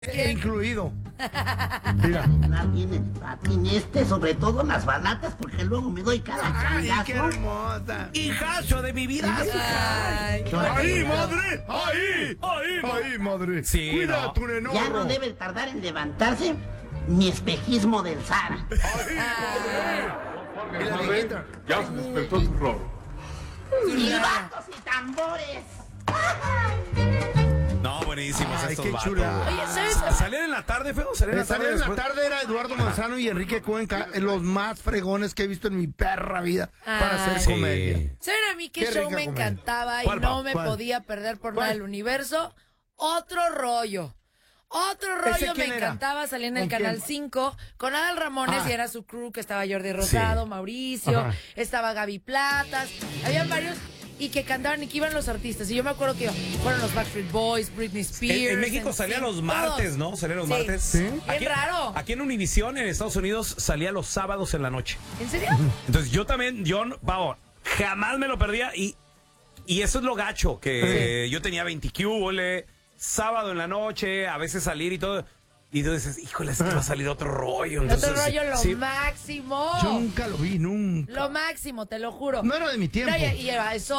Incluido. Mira. Sobre todo las balatas, porque luego me doy cada changazo. ¡Qué hermosa! ¡Hijazo de mi vida! ¡Ahí, madre! ¡Ahí, madre! Sí, ¡Cuida no. a tu nenorro! Ya no debe tardar en levantarse mi espejismo del Sara. Y la viejita. Ya se despertó tu rol. ¡Silbatos y tambores! No, buenísimos Ay, estos qué vatos. chula. Oye, ¿sabes? ¿Salían en la tarde, feo? ¿Salían en la tarde? En la después? tarde era Eduardo Manzano y Enrique Cuenca, los más fregones que he visto en mi perra vida para hacer Sí. comedia. ¿Saben a mí qué Qué show rica me comedia. encantaba y ¿Cuál, no Pau? me ¿Cuál? podía perder por nada ¿Cuál? del universo? Otro rollo. Otro ¿Ese rollo me quién era? encantaba, salía en el ¿Con Canal quién? 5 con Adal Ramones Ah. y era su crew, que estaba Jordi Rosado, Sí. Mauricio, Ajá. estaba Gaby Platas, habían varios y que cantaban y que iban los artistas. Y yo me acuerdo que fueron los Backstreet Boys, Britney Spears. En México salía NSYNC, los martes, todos. ¿no? Salía los Sí. martes. ¿Sí? Bien raro. Aquí en Univisión, en Estados Unidos, salía los sábados en la noche. ¿En serio? Entonces yo también, Pau, jamás me lo perdía y eso es lo gacho, que yo tenía 20 QL, sábado en la noche, a veces salir y todo. Y tú dices, híjole, es que va a salir otro rollo. Entonces, Otro rollo, lo sí. máximo. Yo nunca lo vi, nunca. Lo máximo, te lo juro. No era de mi tiempo. No, y eso